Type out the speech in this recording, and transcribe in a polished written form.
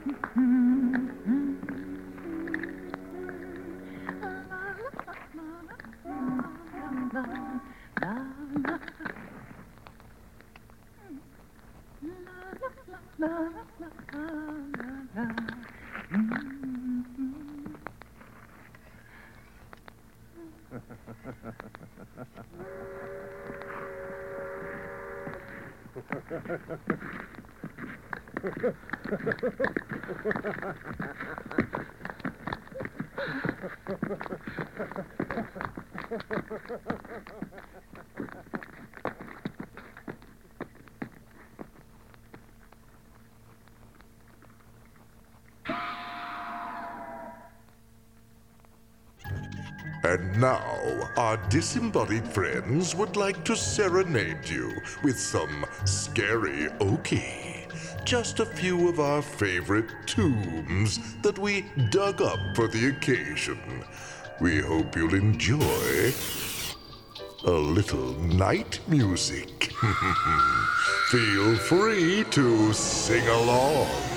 And now, our disembodied friends would like to serenade you with some scary okie. Just a few of our favorite tunes that we dug up for the occasion. We hope you'll enjoy a little night music. Feel free to sing along.